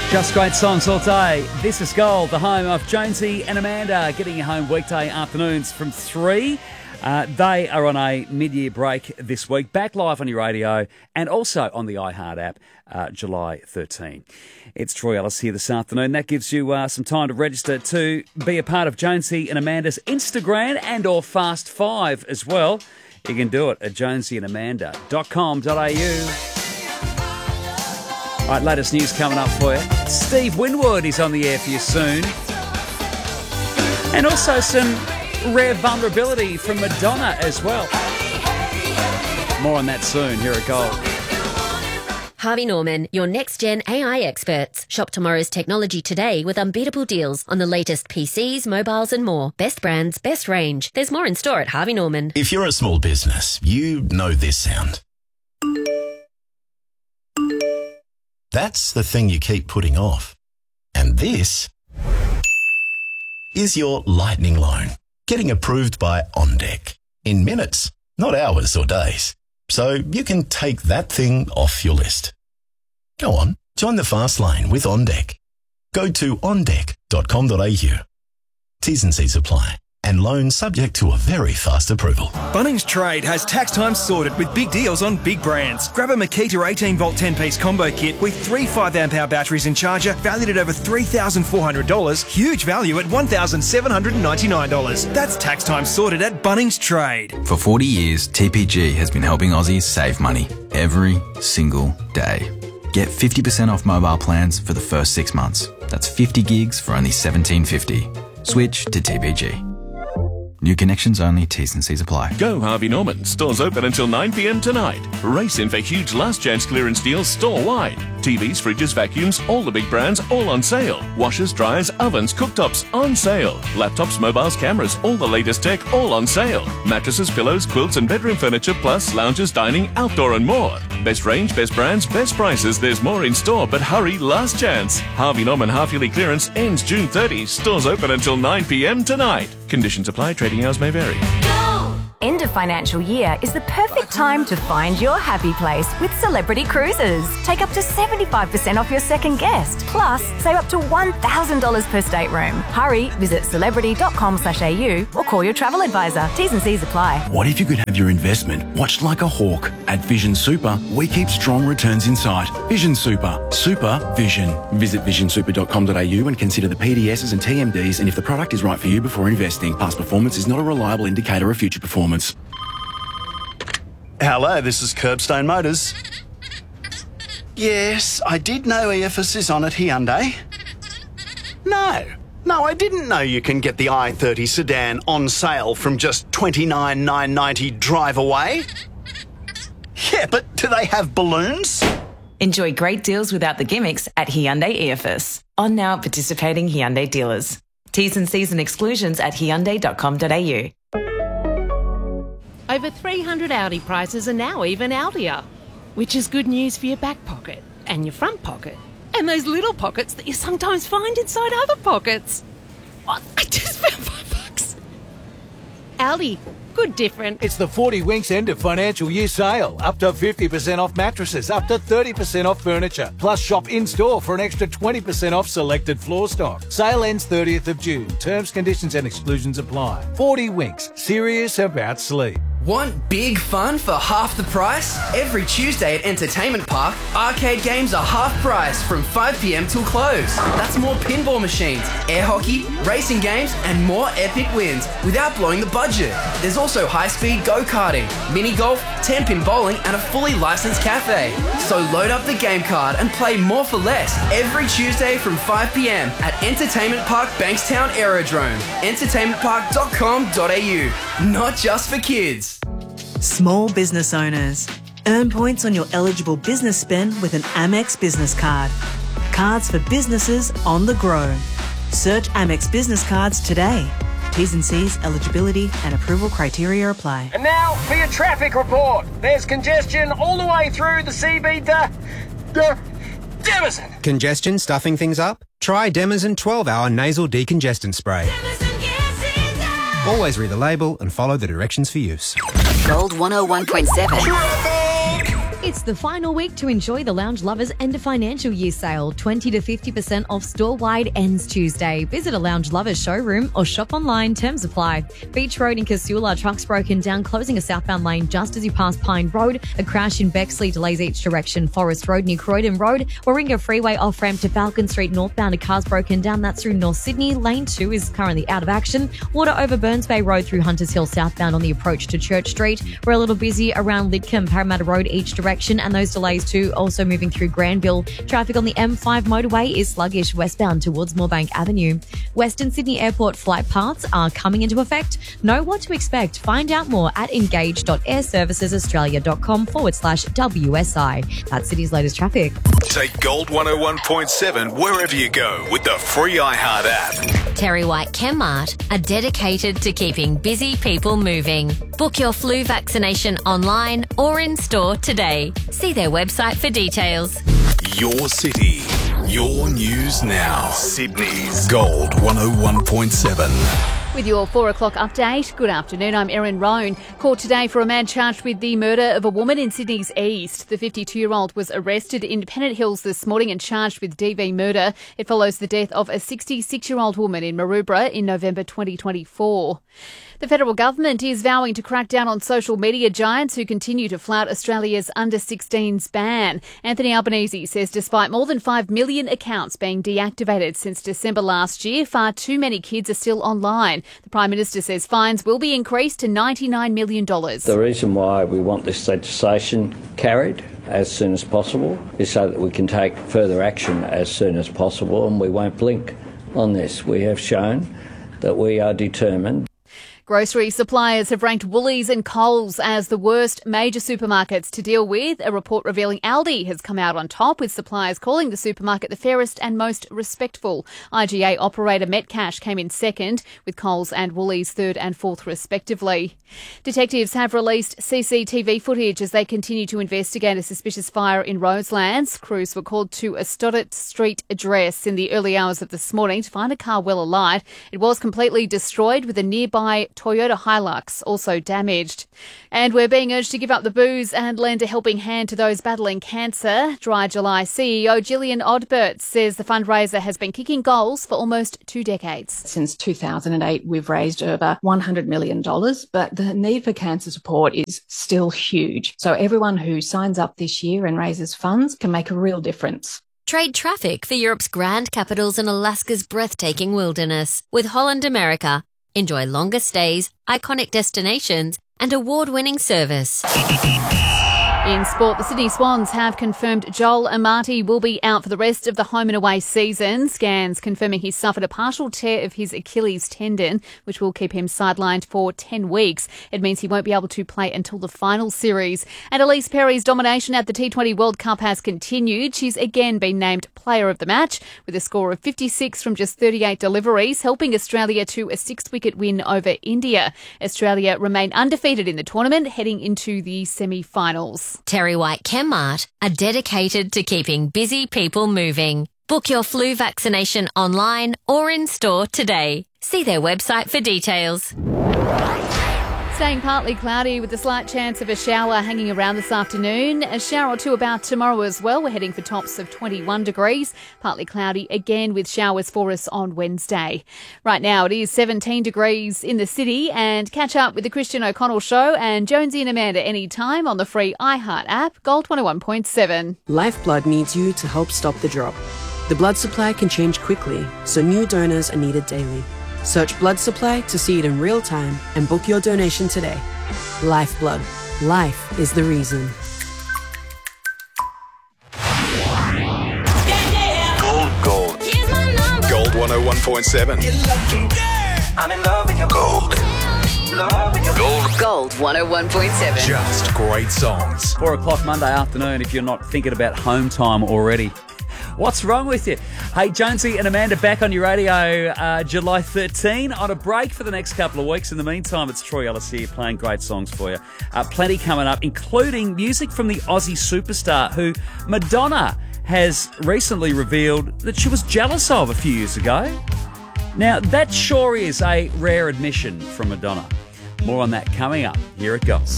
Just great songs all day. This is Gold, the home of Jonesy and Amanda, getting you home weekday afternoons from 3. They are on a mid-year break this week, back live on your radio and also on the iHeart app, July 13. It's Troy Ellis here this afternoon. That gives you some time to register to be a part of Jonesy and Amanda's Instagram and or Fast 5 as well. You can do it at jonesyandamanda.com.au. All right, latest news coming up for you. Steve Winwood is on the air for you soon. And also some rare vulnerability from Madonna as well. More on that soon. Here at Gold. Harvey Norman, your next-gen AI experts. Shop tomorrow's technology today with unbeatable deals on the latest PCs, mobiles and more. Best brands, best range. There's more in store at Harvey Norman. If you're a small business, you know this sound. That's the thing you keep putting off. And this is your lightning loan, getting approved by OnDeck in minutes, not hours or days. So you can take that thing off your list. Go on, join the fast lane with OnDeck. Go to ondeck.com.au. T's and C's apply. And loan subject to a very fast approval. Bunnings Trade has tax time sorted with big deals on big brands. Grab a Makita 18-volt 10-piece combo kit with 3 5-amp-hour batteries and charger valued at over $3,400. Huge value at $1,799. That's tax time sorted at Bunnings Trade. For 40 years, TPG has been helping Aussies save money every single day. Get 50% off mobile plans for the first 6 months. That's 50 gigs for only $17.50. Switch to TPG. New connections only, T's and C's apply. Go Harvey Norman. Stores open until 9 p.m. tonight. Race in for huge last chance clearance deals store-wide. TVs, fridges, vacuums, all the big brands, all on sale. Washers, dryers, ovens, cooktops, on sale. Laptops, mobiles, cameras, all the latest tech, all on sale. Mattresses, pillows, quilts and bedroom furniture, plus lounges, dining, outdoor and more. Best range, best brands, best prices. There's more in store, but hurry, last chance. Harvey Norman half-yearly clearance ends June 30. Stores open until 9 p.m. tonight. Conditions apply. Trading hours may vary. End of financial year is the perfect time to find your happy place with Celebrity Cruises. Take up to 75% off your second guest. Plus, save up to $1,000 per stateroom. Hurry, visit celebrity.com.au or call your travel advisor. T's and C's apply. What if you could have your investment watched like a hawk? At Vision Super, we keep strong returns in sight. Vision Super. Super Vision. Visit visionsuper.com.au and consider the PDSs and TMDs and if the product is right for you before investing. Past performance is not a reliable indicator of future performance. Hello, this is Curbstone Motors. Yes, I did know EFS is on at Hyundai. No, I didn't know you can get the i30 sedan on sale from just $29,990 drive away. Yeah, but do they have balloons? Enjoy great deals without the gimmicks at Hyundai EFS. On now at participating Hyundai dealers. T's and C's and exclusions at hyundai.com.au. Over 300 Audi prices are now even Audier, which is good news for your back pocket and your front pocket and those little pockets that you sometimes find inside other pockets. What? I just found $5. Audi. Good different. It's the 40 Winks end of financial year sale. Up to 50% off mattresses, up to 30% off furniture. Plus shop in-store for an extra 20% off selected floor stock. Sale ends 30th of June. Terms, conditions and exclusions apply. 40 Winks. Serious about sleep. Want big fun for half the price? Every Tuesday at Entertainment Park, arcade games are half price from 5 p.m. till close. That's more pinball machines, air hockey, racing games, and more epic wins without blowing the budget. There's also high-speed go-karting, mini golf, 10-pin bowling, and a fully licensed cafe. So load up the game card and play more for less every Tuesday from 5 p.m. at Entertainment Park Bankstown Aerodrome. entertainmentpark.com.au. Not just for kids. Small business owners. Earn points on your eligible business spend with an Amex business card. Cards for businesses on the grow. Search Amex Business Cards today. T's and C's, eligibility and approval criteria apply. And now for your traffic report. There's congestion all the way through the CB Demison. Congestion stuffing things up? Try Demison 12-hour nasal decongestant spray. Always read the label and follow the directions for use. Gold 101.7. It's the final week to enjoy the Lounge Lovers End of Financial Year sale. 20 to 50% off store-wide ends Tuesday. Visit a Lounge Lovers showroom or shop online. Terms apply. Beach Road in Casula, trucks broken down, closing a southbound lane just as you pass Pine Road. A crash in Bexley delays each direction. Forest Road near Croydon Road. Warringah Freeway off-ramp to Falcon Street northbound. A car's broken down. That's through North Sydney. Lane 2 is currently out of action. Water over Burns Bay Road through Hunters Hill southbound on the approach to Church Street. We're a little busy around Lidcombe, Parramatta Road each direction, and those delays too also moving through Granville. Traffic on the M5 motorway is sluggish westbound towards Moorebank Avenue. Western Sydney Airport flight paths are coming into effect. Know what to expect. Find out more at engage.airservicesaustralia.com/WSI. That's City's latest traffic. Take Gold 101.7 wherever you go with the free iHeart app. Terry White Chemmart are dedicated to keeping busy people moving. Book your flu vaccination online or in store today. See their website for details. Your city, your news now. Sydney's Gold 101.7. With your 4 o'clock update, good afternoon, I'm Erin Roan. Court today for a man charged with the murder of a woman in Sydney's East. The 52-year-old was arrested in Pennant Hills this morning and charged with DV murder. It follows the death of a 66-year-old woman in Maroubra in November 2024. The federal government is vowing to crack down on social media giants who continue to flout Australia's under-16s ban. Anthony Albanese says despite more than 5 million accounts being deactivated since December last year, far too many kids are still online. The Prime Minister says fines will be increased to $99 million. The reason why we want this legislation carried as soon as possible is so that we can take further action as soon as possible, and we won't blink on this. We have shown that we are determined. Grocery suppliers have ranked Woolies and Coles as the worst major supermarkets to deal with. A report revealing Aldi has come out on top, with suppliers calling the supermarket the fairest and most respectful. IGA operator Metcash came in second, with Coles and Woolies third and fourth respectively. Detectives have released CCTV footage as they continue to investigate a suspicious fire in Roselands. Crews were called to a Stoddart Street address in the early hours of this morning to find a car well alight. It was completely destroyed, with a nearby Toyota Hilux also damaged. And we're being urged to give up the booze and lend a helping hand to those battling cancer. Dry July CEO Gillian Odbert says the fundraiser has been kicking goals for almost 2 decades. Since 2008, we've raised over $100 million, but the need for cancer support is still huge. So everyone who signs up this year and raises funds can make a real difference. Trade traffic for Europe's grand capitals and Alaska's breathtaking wilderness with Holland America. Enjoy longer stays, iconic destinations, and award-winning service. In sport, the Sydney Swans have confirmed Joel Amati will be out for the rest of the home and away season. Scans confirming he suffered a partial tear of his Achilles tendon, which will keep him sidelined for 10 weeks. It means he won't be able to play until the final series. And Elise Perry's domination at the T20 World Cup has continued. She's again been named player of the match with a score of 56 from just 38 deliveries, helping Australia to a 6-wicket win over India. Australia remain undefeated in the tournament, heading into the semi-finals. Terry White Chemmart are dedicated to keeping busy people moving. Book your flu vaccination online or in store today. See their website for details. Staying partly cloudy with a slight chance of a shower hanging around this afternoon. A shower or two about tomorrow as well. We're heading for tops of 21 degrees. Partly cloudy again with showers for us on Wednesday. Right now it is 17 degrees in the city, and catch up with the Christian O'Connell Show and Jonesy and Amanda anytime on the free iHeart app, Gold 101.7. Lifeblood needs you to help stop the drop. The blood supply can change quickly, so new donors are needed daily. Search blood supply to see it in real time and book your donation today. Lifeblood. Life is the reason. Gold. Gold 101.7. I'm in love with your gold. Gold 101.7. Just great songs. 4 o'clock Monday afternoon if you're not thinking about home time already. What's wrong with you? Hey, Jonesy and Amanda back on your radio July 13 on a break for the next couple of weeks. In the meantime, it's Troy Ellis here playing great songs for you. Plenty coming up, including music from the Aussie superstar who Madonna has recently revealed that she was jealous of a few years ago. Now, that sure is a rare admission from Madonna. More on that coming up. Here it goes.